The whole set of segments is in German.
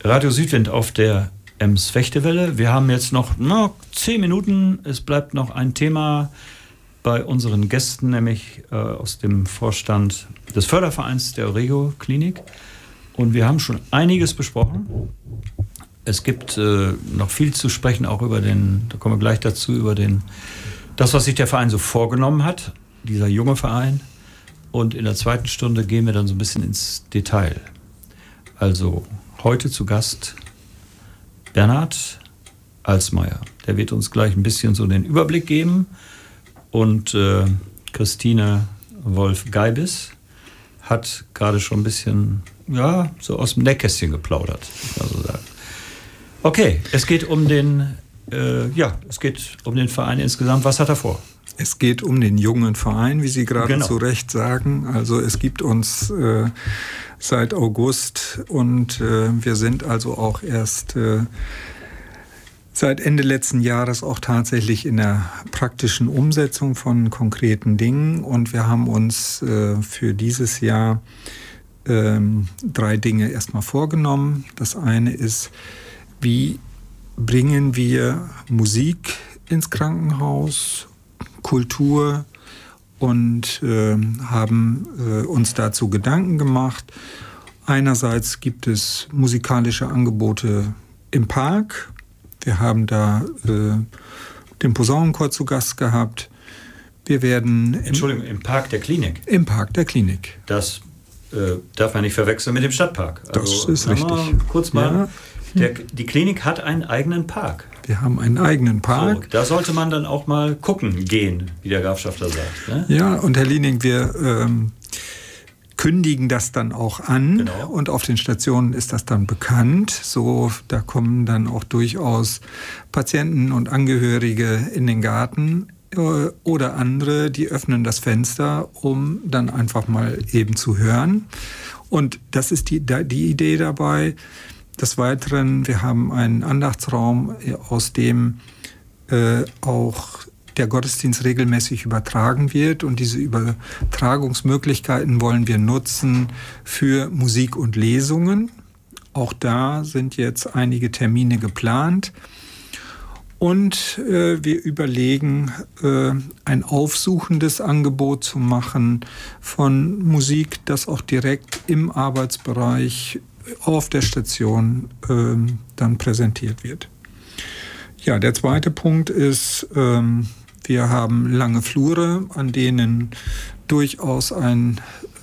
Radio Südwind auf der Ems-Fechtewelle. Wir haben jetzt noch 10 Minuten. Es bleibt noch ein Thema bei unseren Gästen, nämlich aus dem Vorstand des Fördervereins der Orego Klinik. Und wir haben schon einiges besprochen. Es gibt noch viel zu sprechen, auch über da kommen wir gleich dazu, über das, was sich der Verein so vorgenommen hat, dieser junge Verein. Und in der zweiten Stunde gehen wir dann so ein bisschen ins Detail. Also heute zu Gast Bernhard Alsmeier. Der wird uns gleich ein bisschen so den Überblick geben. Und Christine Wolf-Geibis hat gerade schon ein bisschen, so aus dem Nähkästchen geplaudert, muss man so sagen. Okay, es geht um den Verein insgesamt. Was hat er vor? Es geht um den jungen Verein, wie Sie gerade zu Recht sagen. Also es gibt uns seit August und wir sind also auch erst seit Ende letzten Jahres auch tatsächlich in der praktischen Umsetzung von konkreten Dingen. Und wir haben uns für dieses Jahr 3 Dinge erstmal vorgenommen. Das eine ist, wie bringen wir Musik ins Krankenhaus, Kultur, und haben uns dazu Gedanken gemacht. Einerseits gibt es musikalische Angebote im Park. Wir haben da den Posaunenchor zu Gast gehabt. Wir werden... Entschuldigung, im Park der Klinik? Im Park der Klinik. Das darf man nicht verwechseln mit dem Stadtpark. Also, das ist richtig. Kurz mal, die Klinik hat einen eigenen Park. Wir haben einen eigenen Park. So, da sollte man dann auch mal gucken gehen, wie der Grafschafter sagt. Ne? Ja, und Herr Liening, wir kündigen das dann auch an. Genau. Und auf den Stationen ist das dann bekannt. So, da kommen dann auch durchaus Patienten und Angehörige in den Garten oder andere, die öffnen das Fenster, um dann einfach mal eben zu hören. Und das ist die Idee dabei. Des Weiteren, wir haben einen Andachtsraum, aus dem auch der Gottesdienst regelmäßig übertragen wird. Und diese Übertragungsmöglichkeiten wollen wir nutzen für Musik und Lesungen. Auch da sind jetzt einige Termine geplant. Und wir überlegen, ein aufsuchendes Angebot zu machen von Musik, das auch direkt im Arbeitsbereich auf der Station dann präsentiert wird. Ja, der zweite Punkt ist, wir haben lange Flure, an denen durchaus ein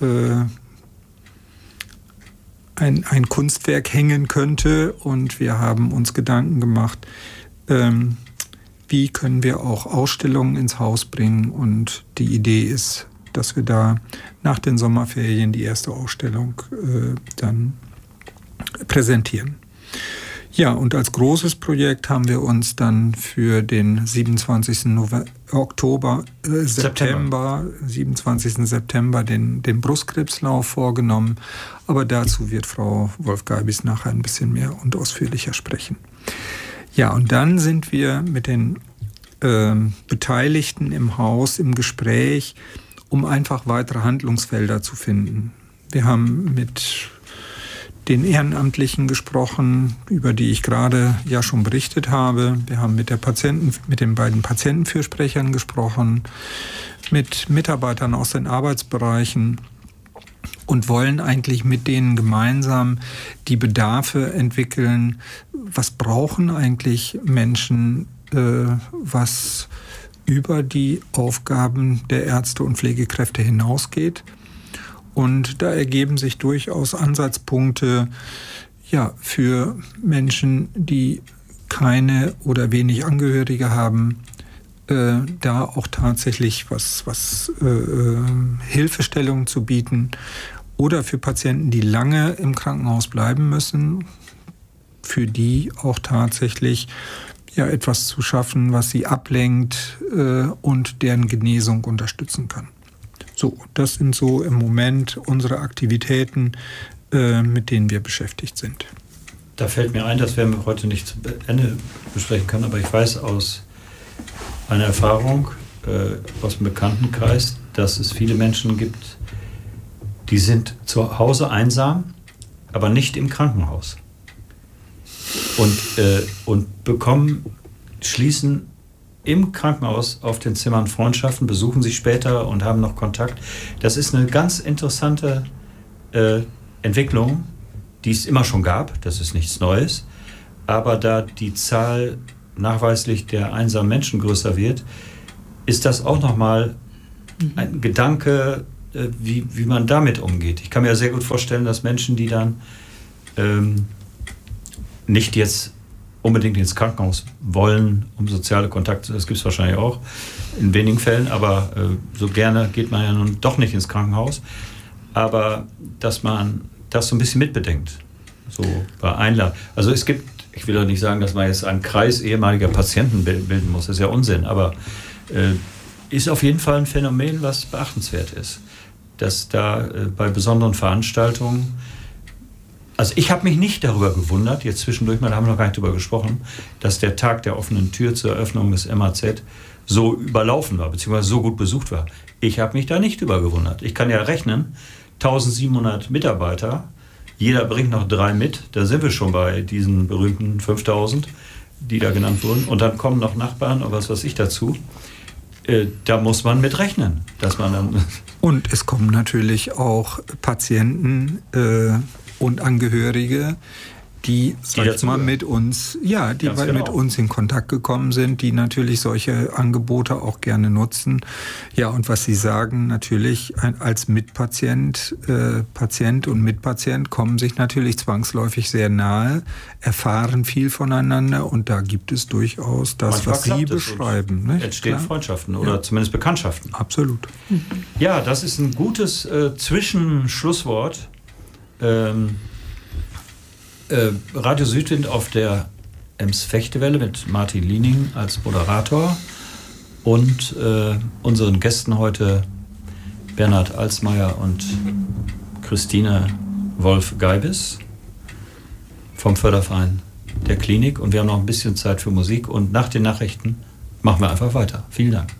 Kunstwerk hängen könnte, und wir haben uns Gedanken gemacht, wie können wir auch Ausstellungen ins Haus bringen, und die Idee ist, dass wir da nach den Sommerferien die erste Ausstellung dann präsentieren. Ja, und als großes Projekt haben wir uns dann für den 27. September den Brustkrebslauf vorgenommen. Aber dazu wird Frau Wolf-Geibis nachher ein bisschen mehr und ausführlicher sprechen. Ja, und dann sind wir mit den Beteiligten im Haus im Gespräch, um einfach weitere Handlungsfelder zu finden. Wir haben mit den Ehrenamtlichen gesprochen, über die ich gerade ja schon berichtet habe. Wir haben mit den beiden Patientenfürsprechern gesprochen, mit Mitarbeitern aus den Arbeitsbereichen und wollen eigentlich mit denen gemeinsam die Bedarfe entwickeln. Was brauchen eigentlich Menschen, was über die Aufgaben der Ärzte und Pflegekräfte hinausgeht? Und da ergeben sich durchaus Ansatzpunkte für Menschen, die keine oder wenig Angehörige haben, da auch tatsächlich was Hilfestellung zu bieten, oder für Patienten, die lange im Krankenhaus bleiben müssen, für die auch tatsächlich etwas zu schaffen, was sie ablenkt und deren Genesung unterstützen kann. So, das sind so im Moment unsere Aktivitäten, mit denen wir beschäftigt sind. Da fällt mir ein, das werden wir heute nicht zu Ende besprechen können, aber ich weiß aus einer Erfahrung aus dem Bekanntenkreis, dass es viele Menschen gibt, die sind zu Hause einsam, aber nicht im Krankenhaus. und schließen im Krankenhaus auf den Zimmern Freundschaften, besuchen sich später und haben noch Kontakt. Das ist eine ganz interessante Entwicklung, die es immer schon gab. Das ist nichts Neues. Aber da die Zahl nachweislich der einsamen Menschen größer wird, ist das auch nochmal ein Gedanke, wie man damit umgeht. Ich kann mir sehr gut vorstellen, dass Menschen, die dann nicht jetzt unbedingt ins Krankenhaus wollen, um soziale Kontakte, das gibt es wahrscheinlich auch in wenigen Fällen, aber so gerne geht man ja nun doch nicht ins Krankenhaus, aber dass man das so ein bisschen mitbedenkt, so bei Einladung. Also es gibt, ich will doch nicht sagen, dass man jetzt einen Kreis ehemaliger Patienten bilden muss, das ist ja Unsinn, aber ist auf jeden Fall ein Phänomen, was beachtenswert ist, dass da bei besonderen Veranstaltungen, also ich habe mich nicht darüber gewundert, jetzt zwischendurch mal, da haben wir noch gar nicht drüber gesprochen, dass der Tag der offenen Tür zur Eröffnung des MAZ so überlaufen war, beziehungsweise so gut besucht war. Ich habe mich da nicht drüber gewundert. Ich kann ja rechnen, 1700 Mitarbeiter, jeder bringt noch 3 mit, da sind wir schon bei diesen berühmten 5000, die da genannt wurden, und dann kommen noch Nachbarn und was weiß ich dazu. Da muss man mit rechnen, dass man dann... Und es kommen natürlich auch Patienten und Angehörige, die sag ich mal, mit uns, mit uns in Kontakt gekommen sind, die natürlich solche Angebote auch gerne nutzen. Ja, und was Sie sagen, natürlich als Mitpatient, Patient und Mitpatient kommen sich natürlich zwangsläufig sehr nahe, erfahren viel voneinander, und da gibt es durchaus das, was Sie beschreiben. Ne? Entstehen Freundschaften oder zumindest Bekanntschaften. Absolut. Ja, das ist ein gutes Zwischenschlusswort. Radio Südwind auf der Ems-Fechtewelle mit Martin Liening als Moderator und unseren Gästen heute Bernhard Alsmeier und Christine Wolf-Geibis vom Förderverein der Klinik. Und wir haben noch ein bisschen Zeit für Musik, und nach den Nachrichten machen wir einfach weiter. Vielen Dank.